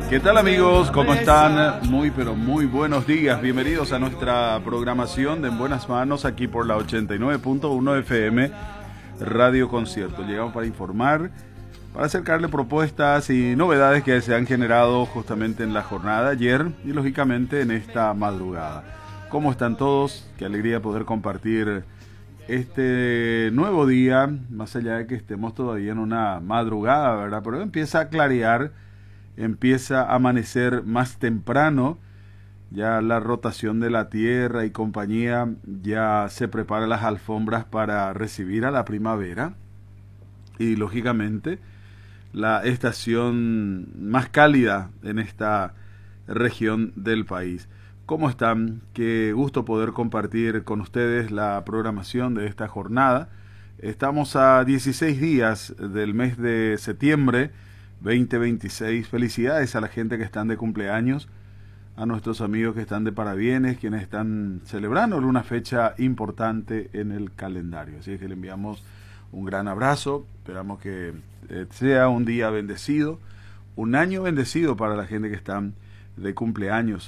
¿Qué tal amigos? ¿Cómo están? Muy pero muy buenos días. Bienvenidos a nuestra programación de En Buenas Manos aquí por la 89.1 FM Radio Concierto. Llegamos para informar, para acercarle propuestas y novedades que se han generado justamente en la jornada de ayer y lógicamente en esta madrugada. ¿Cómo están todos? Qué alegría poder compartir este nuevo día, más allá de que estemos todavía en una madrugada, ¿verdad? Pero empieza a clarear, empieza a amanecer más temprano, ya la rotación de la tierra y compañía, ya se preparan las alfombras para recibir a la primavera y lógicamente la estación más cálida en esta región del país. ¿Cómo están? Qué gusto poder compartir con ustedes la programación de esta jornada. Estamos a 16 días del mes de septiembre 2026. Felicidades a la gente que están de cumpleaños, a nuestros amigos que están de parabienes, quienes están celebrando una fecha importante en el calendario. Así que le enviamos un gran abrazo. Esperamos que sea un día bendecido, un año bendecido para la gente que están de cumpleaños